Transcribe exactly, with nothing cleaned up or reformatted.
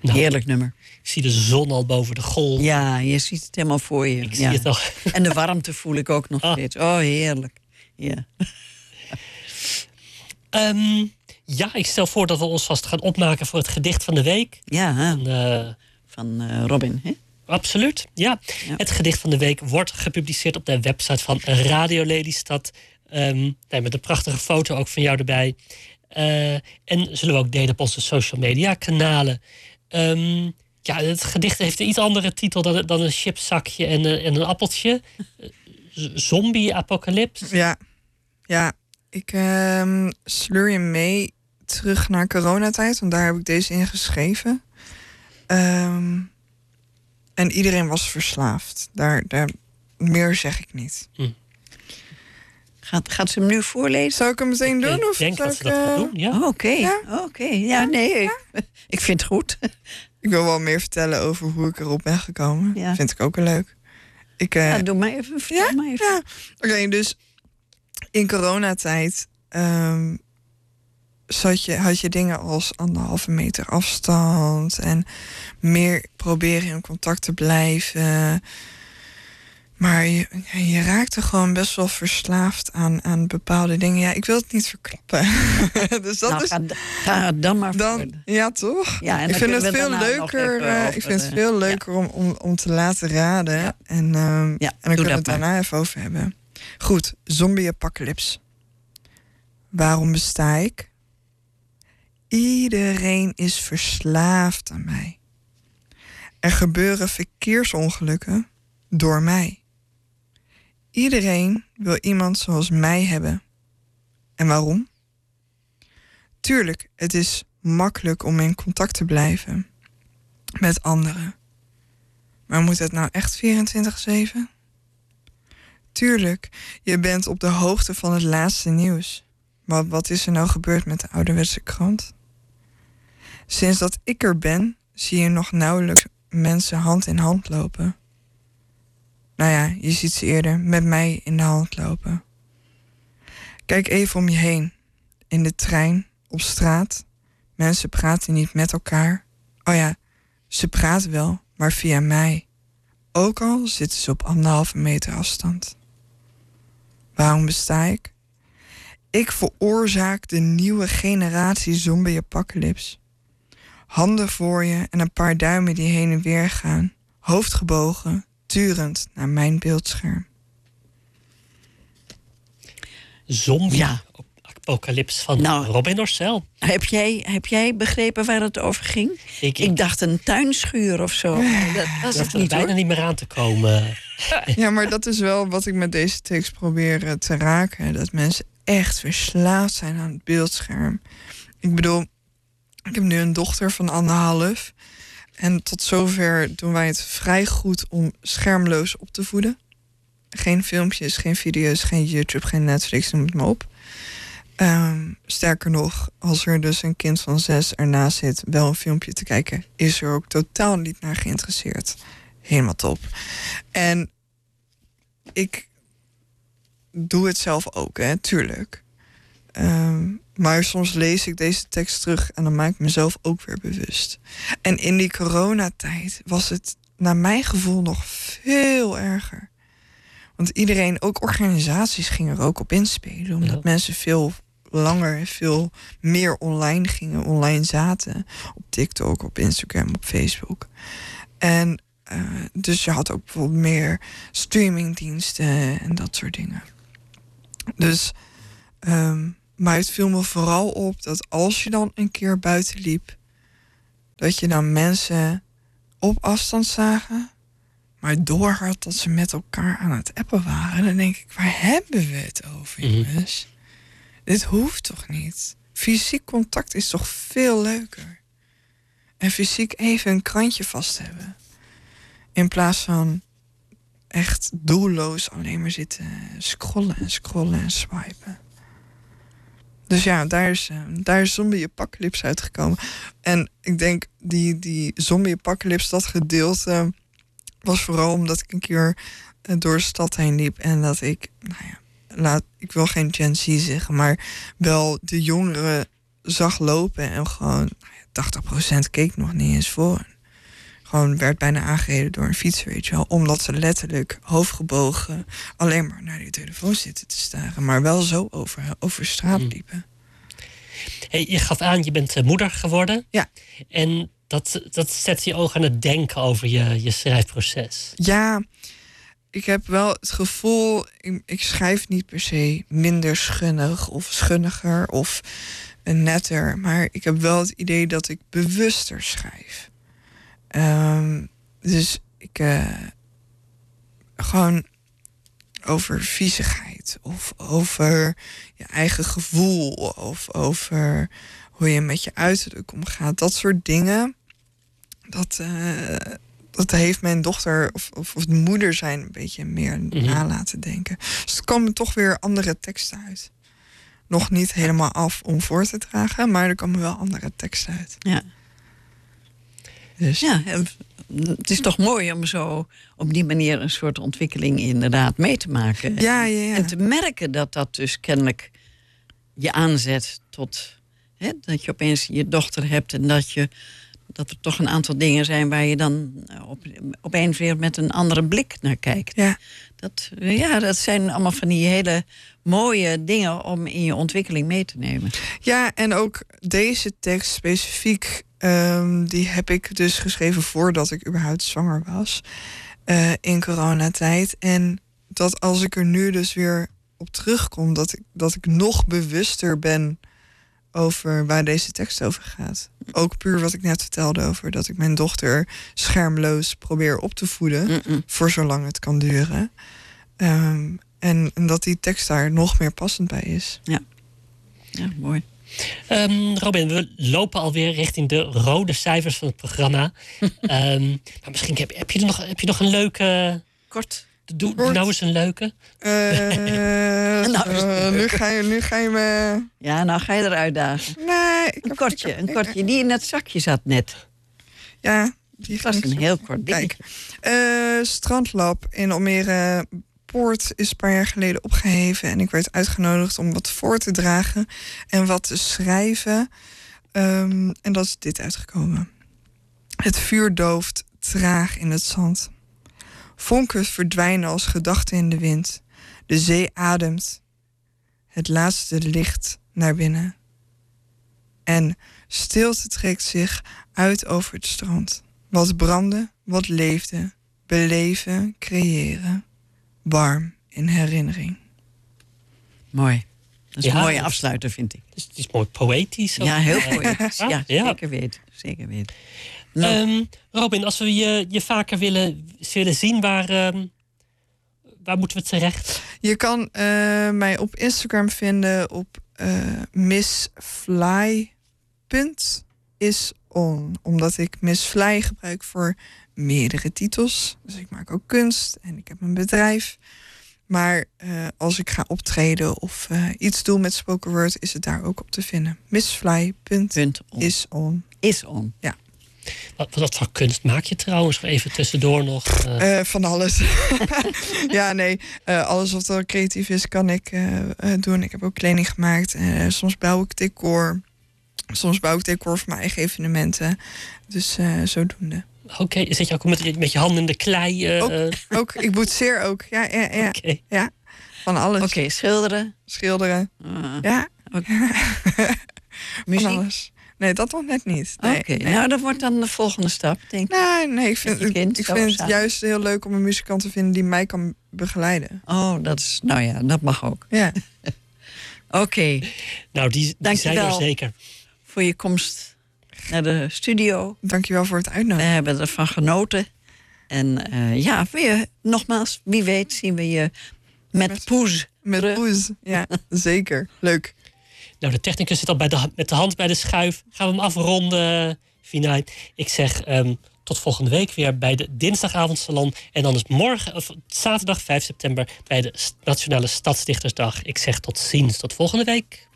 Nou, heerlijk nummer. Ik zie de zon al boven de golf. Ja, je ziet het helemaal voor je. Ik ja. zie het al. En de warmte voel ik ook nog Ah. steeds. Oh, heerlijk. Ja. Um, ja, ik stel voor dat we ons vast gaan opmaken voor het gedicht van de week. Ja, en, uh, van uh, Robin, hè? Absoluut, ja. ja. Het gedicht van de week wordt gepubliceerd op de website van Radio Lelystad. Um, met een prachtige foto ook van jou erbij. Uh, en zullen we ook delen op onze social media kanalen. Um, ja, het gedicht heeft een iets andere titel dan, dan een chipszakje en, uh, en een appeltje. Zombie-apocalypse. Ja, ja. Ik uh, sleur je mee terug naar coronatijd, want daar heb ik deze in geschreven. Um, en iedereen was verslaafd. Daar, daar meer zeg ik niet. Hm. Gaat, gaat ze hem nu voorlezen? Zou ik hem meteen doen? Ik of denk dat ik, ze dat gaat doen, ja. Oh, Oké, okay. ja? Okay. ja, nee. Ja? Ik vind het goed. Ik wil wel meer vertellen over hoe ik erop ben gekomen. Ja. Vind ik ook wel leuk. Ik, uh... ja, doe maar even. Ja? Maar even. Ja. Oké, okay, dus in coronatijd um, zat je, had je dingen als anderhalve meter afstand en meer proberen in contact te blijven. Maar je, je raakte gewoon best wel verslaafd aan, aan bepaalde dingen. Ja, ik wil het niet verklappen. Dus dat nou, is, ga, ga dan maar dan, voor. Ja, toch? Ja, en ik vind het veel leuker. Uh, ik vind het veel leuker ja. om, om, om te laten raden. Ja. En, um, ja, en dan kunnen we het daarna even over hebben. Goed, zombie-apocalypse. Waarom besta ik? Iedereen is verslaafd aan mij. Er gebeuren verkeersongelukken door mij. Iedereen wil iemand zoals mij hebben. En waarom? Tuurlijk, het is makkelijk om in contact te blijven met anderen. Maar moet het nou echt vierentwintig zeven? Tuurlijk, je bent op de hoogte van het laatste nieuws. Maar wat is er nou gebeurd met de ouderwetse krant? Sinds dat ik er ben, zie je nog nauwelijks mensen hand in hand lopen. Nou ja, je ziet ze eerder met mij in de hand lopen. Kijk even om je heen. In de trein, op straat. Mensen praten niet met elkaar. Oh ja, ze praten wel, maar via mij. Ook al zitten ze op anderhalve meter afstand. Waarom besta ik? Ik veroorzaak de nieuwe generatie zombie-apocalypse. Handen voor je en een paar duimen die heen en weer gaan. Hoofd gebogen, turend naar mijn beeldscherm. Zombie-apocalypse van nou, Robin Orcel. Heb jij, heb jij begrepen waar het over ging? Ik, ik dacht een tuinschuur of zo. Dat was het niet, er bijna hoor. niet meer aan te komen. Ja, maar dat is wel wat ik met deze tekst probeer te raken. Dat mensen echt verslaafd zijn aan het beeldscherm. Ik bedoel, ik heb nu een dochter van anderhalf. En tot zover doen wij het vrij goed om schermloos op te voeden. Geen filmpjes, geen video's, geen YouTube, geen Netflix, noem het maar op. Um, sterker nog, als er dus een kind van zes ernaast zit wel een filmpje te kijken, is er ook totaal niet naar geïnteresseerd. Helemaal top. En ik doe het zelf ook, hè, tuurlijk. Um, maar soms lees ik deze tekst terug en dan maak ik mezelf ook weer bewust. En in die coronatijd was het naar mijn gevoel nog veel erger. Want iedereen, ook organisaties, gingen er ook op inspelen. Omdat ja. mensen veel langer en veel meer online gingen, online zaten. Op TikTok, op Instagram, op Facebook. En uh, dus je had ook bijvoorbeeld meer streamingdiensten en dat soort dingen. Dus, um, maar het viel me vooral op dat als je dan een keer buiten liep, dat je dan mensen op afstand zagen, maar door had dat ze met elkaar aan het appen waren. Dan denk ik, waar hebben we het over, jongens? Mm-hmm. Dit hoeft toch niet? Fysiek contact is toch veel leuker? En fysiek even een krantje vast hebben. In plaats van echt doelloos alleen maar zitten scrollen en scrollen en swipen. Dus ja, daar is, uh, daar is zombie-apocalypse uitgekomen. En ik denk, die, die zombie-apocalypse, dat gedeelte was vooral omdat ik een keer uh, door de stad heen liep. En dat ik, nou ja, laat, ik wil geen Gen Z zeggen, maar wel de jongere zag lopen en gewoon tachtig procent keek nog niet eens voor. Gewoon werd bijna aangereden door een fiets, weet je wel. Omdat ze letterlijk hoofdgebogen alleen maar naar die telefoon zitten te staren. Maar wel zo over, over straat liepen. Hey, je gaf aan, je bent moeder geworden. Ja. En dat, dat zet je ogen aan het denken over je, je schrijfproces. Ja, ik heb wel het gevoel, ik, ik schrijf niet per se minder schunnig of schunniger of netter. Maar ik heb wel het idee dat ik bewuster schrijf. Um, dus ik uh, gewoon over viezigheid of over je eigen gevoel of over hoe je met je uiterlijk omgaat. Dat soort dingen, dat, uh, dat heeft mijn dochter of, of, of de moeder zijn een beetje meer mm-hmm. na laten denken. Dus er komen toch weer andere teksten uit. Nog niet helemaal af om voor te dragen, maar er komen wel andere teksten uit. Ja. Dus. Ja, het is toch mooi om zo op die manier een soort ontwikkeling inderdaad mee te maken. Ja, ja, ja. En te merken dat dat dus kennelijk je aanzet tot... Hè, dat je opeens je dochter hebt en dat, je, dat er toch een aantal dingen zijn waar je dan op, opeens weer met een andere blik naar kijkt. Ja. Dat, ja, dat zijn allemaal van die hele mooie dingen om in je ontwikkeling mee te nemen. Ja, en ook deze tekst specifiek... Um, die heb ik dus geschreven voordat ik überhaupt zwanger was. Uh, in coronatijd. En dat als ik er nu dus weer op terugkom... dat ik, dat ik nog bewuster ben over waar deze tekst over gaat. Ook puur wat ik net vertelde over dat ik mijn dochter schermloos probeer op te voeden. Mm-mm. Voor zolang het kan duren. Um, en, en dat die tekst daar nog meer passend bij is. Ja, ja mooi. Um, Robin, we lopen alweer richting de rode cijfers van het programma. um, maar misschien heb, heb, je er nog, heb je nog een leuke... Kort. Doe, doe nou eens een leuke. Uh, nou, uh, nu, ga je, nu ga je me... Ja, nou ga je eruit dagen. Nee. Ik een heb, kortje, ik heb, een kortje die in het zakje zat net. Ja. Die dat is een heel kort ding. Kijk, uh, Strandlab in Almere Poort is een paar jaar geleden opgeheven. En ik werd uitgenodigd om wat voor te dragen en wat te schrijven. Um, en dat is dit uitgekomen. Het vuur dooft traag in het zand. Vonken verdwijnen als gedachten in de wind. De zee ademt. Het laatste licht naar binnen. En stilte trekt zich uit over het strand. Wat brandde, wat leefde. Beleven, creëren. Warm in herinnering. Mooi. Dat is ja, een mooie afsluiter, vind ik. Het is, het is mooi poëtisch. Ja, heel poëtisch. Ja, ja, zeker weten. Zeker weten. Nou. Um, Robin, als we je, je vaker willen, willen zien, waar, um, waar moeten we terecht? Je kan uh, mij op Instagram vinden op uh, missfly punt is on. Omdat ik Miss Fly gebruik voor meerdere titels. Dus ik maak ook kunst en ik heb een bedrijf. Maar uh, als ik ga optreden of uh, iets doe met spoken word, is het daar ook op te vinden. missfly punt is on. Is on. Ja. Wat, wat voor kunst maak je trouwens? Even tussendoor nog. Uh... Uh, van alles. ja, nee. Uh, alles wat wel creatief is, kan ik uh, uh, doen. Ik heb ook kleding gemaakt. Uh, soms bouw ik decor. Soms bouw ik decor voor mijn eigen evenementen. Dus uh, zodoende. Oké, okay. Zit je ook met, met je handen in de klei? Uh... Ook, ook. Ik boetseer ook. Ja, ja, ja. Okay. ja. Van alles. Oké, okay, schilderen. Schilderen. Uh, ja. Okay. Muziek? Van alles. Nee, dat nog net niet. Nee, Oké, okay, nee. nou dat wordt dan de volgende stap, denk ik. Nee, nee ik vind, kind, ik vind het juist heel leuk om een muzikant te vinden die mij kan begeleiden. Oh, dat is, nou ja, dat mag ook. Ja. Oké. Okay. Nou, die, die zijn er zeker. Voor je komst naar de studio. Dankjewel voor het uitnodigen. We hebben ervan genoten. En uh, ja, weer, nogmaals, wie weet zien we je met, met Poes. Met Poes, ja, zeker. Leuk. Nou, de technicus zit al bij de, met de hand bij de schuif. Gaan we hem afronden, Vinay? Ik zeg um, tot volgende week weer bij de Dinsdagavondsalon. En dan is morgen, of zaterdag vijf september, bij de Nationale Stadsdichtersdag. Ik zeg tot ziens, tot volgende week.